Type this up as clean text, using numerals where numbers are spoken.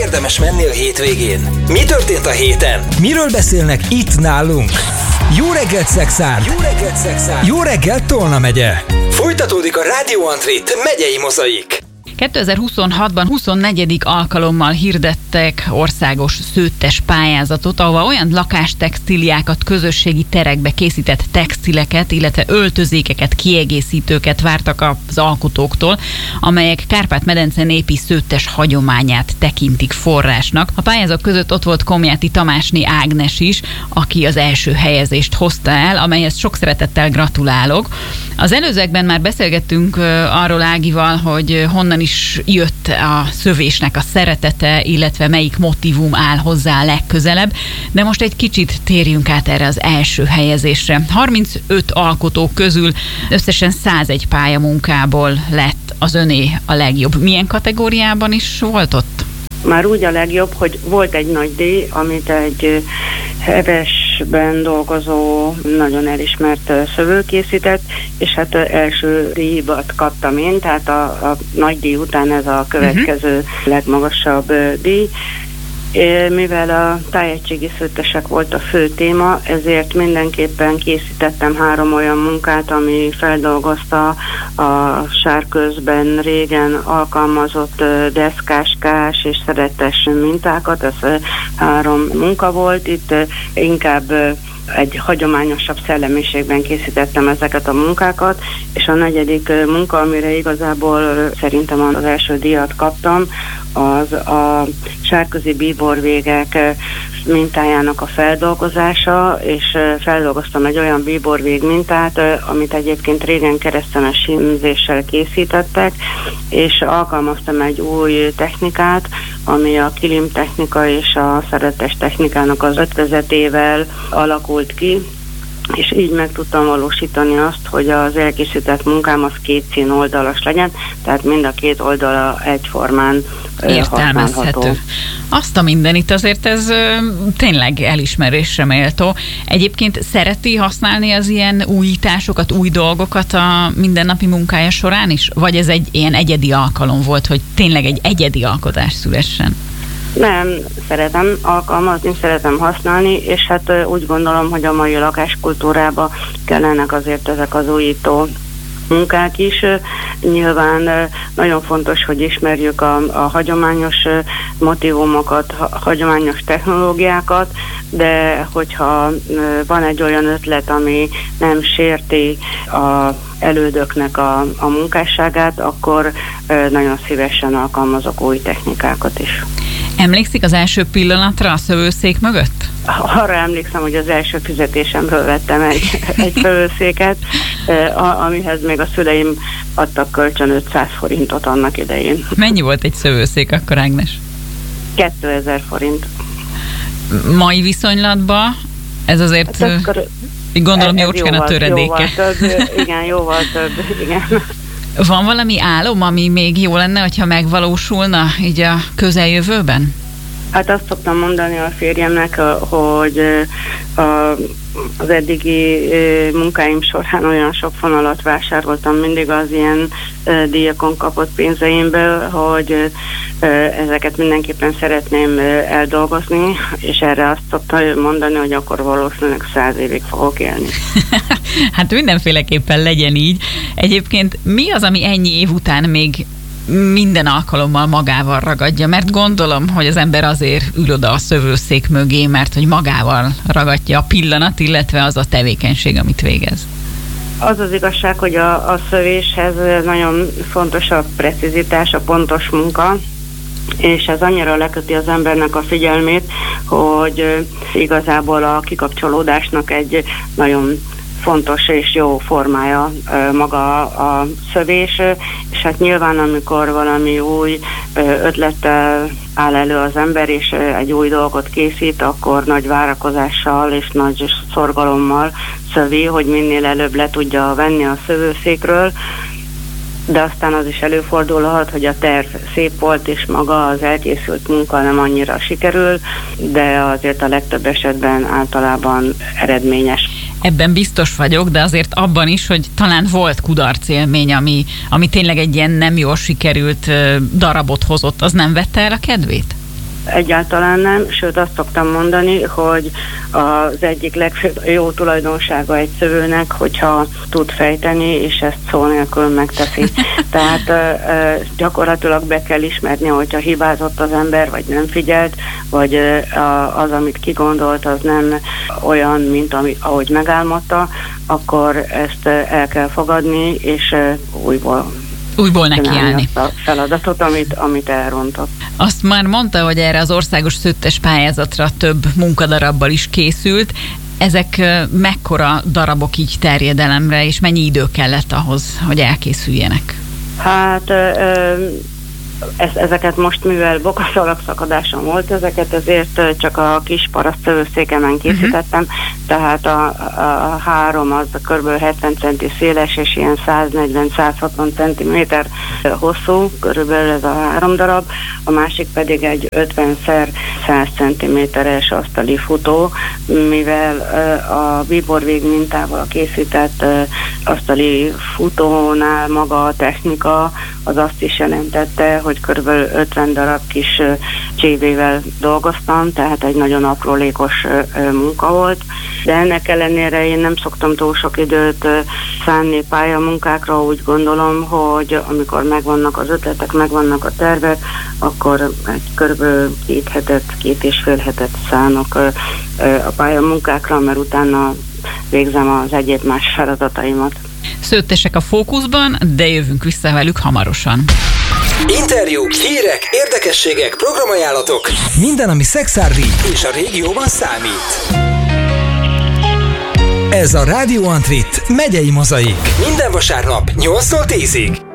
érdemes menni a hétvégén? Mi történt a héten? Miről beszélnek itt nálunk? Jó reggelt, Szexárd! Jó reggelt, Szexárd! Jó reggelt, Tolna megye! Folytatódik a Rádió Antrit megyei mozaik. 2026-ban 24. alkalommal hirdettek országos szőttes pályázatot, ahova olyan lakástextíliákat, közösségi terekbe készített textileket, illetve öltözékeket, kiegészítőket vártak az alkotóktól, amelyek Kárpát-medence népi szőttes hagyományát tekintik forrásnak. A pályázók között ott volt Komjáti Tamásné Ágnes is, aki az első helyezést hozta el, amelyhez sok szeretettel gratulálok. Az előzőekben már beszélgettünk arról Ágival, hogy honnan is jött a szövésnek a szeretete, illetve melyik motívum áll hozzá a legközelebb, de most egy kicsit térjünk át erre az első helyezésre. 35 alkotó közül összesen 101 pályamunkából lett az öné a legjobb. Milyen kategóriában is volt ott? Már úgy a legjobb, hogy volt egy nagy díj, amit egy hevesben dolgozó, nagyon elismert szövő készített, és hát első díjat kaptam én, tehát a nagy díj után ez a következő legmagasabb díj. Mivel a tájegységi szőttesek volt a fő téma, ezért mindenképpen készítettem 3 olyan munkát, ami feldolgozta a sárközben régen alkalmazott deszkáskás és szeretes mintákat. Ez 3 munka volt. Itt inkább egy hagyományosabb szellemiségben készítettem ezeket a munkákat, és a 4. munka, amire igazából szerintem az első díjat kaptam, az a sárközi bíborvégek mintájának a feldolgozása, és feldolgoztam egy olyan bíborvég mintát, amit egyébként régen keresztenes símzéssel készítettek, és alkalmaztam egy új technikát, ami a kilim technika és a szeretes technikának az ötvözetével alakult ki, és így meg tudtam valósítani azt, hogy az elkészített munkám az 2 színoldalas legyen, tehát mind a 2 oldala egyformán értelmezhető. Azt a mindenit, azért ez tényleg elismerésre méltó. Egyébként szereti használni az ilyen újításokat, új dolgokat a mindennapi munkája során is? Vagy ez egy ilyen egyedi alkalom volt, hogy tényleg egy egyedi alkotás szülessen? Nem, szeretem alkalmazni, szeretem használni, és hát úgy gondolom, hogy a mai lakáskultúrába kellenek azért ezek az újító munkák is. Nyilván nagyon fontos, hogy ismerjük a hagyományos motívumokat, hagyományos technológiákat, de hogyha van egy olyan ötlet, ami nem sérti az elődöknek a munkásságát, akkor nagyon szívesen alkalmazok új technikákat is. Emlékszik az első pillanatra a szövőszék mögött? Arra emlékszem, hogy az első fizetésemről vettem egy szövőszéket, amihez még a szüleim adtak kölcsön 500 forintot annak idején. Mennyi volt egy szövőszék akkor, Ágnes? 2000 forint. Mai viszonylatban ez azért, hát gondolom, jócskán a töredéke. Jóval több, igen. Van valami álom, ami még jó lenne, hogyha megvalósulna így a közeljövőben? Hát azt szoktam mondani a férjemnek, hogy az eddigi munkáim során olyan sok fonalat vásároltam mindig az ilyen díjakon kapott pénzeimből, hogy ezeket mindenképpen szeretném eldolgozni, és erre azt szoktam mondani, hogy akkor valószínűleg 100 évig fogok élni. Hát mindenféleképpen legyen így. Egyébként mi az, ami ennyi év után még minden alkalommal magával ragadja? Mert gondolom, hogy az ember azért ül oda a szövőszék mögé, mert hogy magával ragadja a pillanat, illetve az a tevékenység, amit végez. Az az igazság, hogy a szövéshez nagyon fontos a precizitás, a pontos munka, és ez annyira leköti az embernek a figyelmét, hogy igazából a kikapcsolódásnak egy nagyon fontos és jó formája maga a szövés, és hát nyilván amikor valami új ötlettel áll elő az ember, és egy új dolgot készít, akkor nagy várakozással és nagy szorgalommal szövi, hogy minél előbb le tudja venni a szövőszékről, de aztán az is előfordulhat, hogy a terv szép volt, és maga az elkészült munka nem annyira sikerül, de azért a legtöbb esetben általában eredményes. Ebben biztos vagyok, de azért abban is, hogy talán volt kudarcélmény, ami tényleg egy ilyen nem jól sikerült darabot hozott, az nem vette el a kedvét? Egyáltalán nem, sőt azt szoktam mondani, hogy az egyik legfőbb jó tulajdonsága egy szövőnek, hogyha tud fejteni, és ezt szó nélkül megteszi. Tehát gyakorlatilag be kell ismerni, hogyha hibázott az ember, vagy nem figyelt, vagy az, amit kigondolt, az nem olyan, mint ahogy megálmodta, akkor ezt el kell fogadni, és újból nekiállni a feladatot, amit elrontott. Azt már mondta, hogy erre az országos szőttes pályázatra több munkadarabbal is készült. Ezek mekkora darabok így terjedelemre, és mennyi idő kellett ahhoz, hogy elkészüljenek? Hát ezeket most, mivel bokaszalagszakadáson volt, ezért csak a kis paraszt szövőszékemen készítettem, tehát a 3 az kb. 70 cm széles, és ilyen 140-160 cm hosszú, körülbelül ez a 3 darab, a másik pedig egy 50x100 cm-es asztali futó, mivel a bíborvég mintával készített asztali futónál maga a technika az azt is jelentette, hogy kb. 50 darab kis csévével dolgoztam, tehát egy nagyon aprólékos munka volt, de ennek ellenére én nem szoktam túl sok időt szánni pályamunkákra, úgy gondolom, hogy amikor megvannak az ötletek, megvannak a tervek, akkor egy kb. 2,5 hetet szánok a pályamunkákra, mert utána végzem az egyéb más feladataimat. Szőttesek a fókuszban, de jövünk vissza velük hamarosan. Interjúk, hírek, érdekességek, programajánlatok. Minden, ami szexárdi és a régióban számít. Ez a Radio Antrit megyei mozaik. Minden vasárnap 8-tól 10-ig.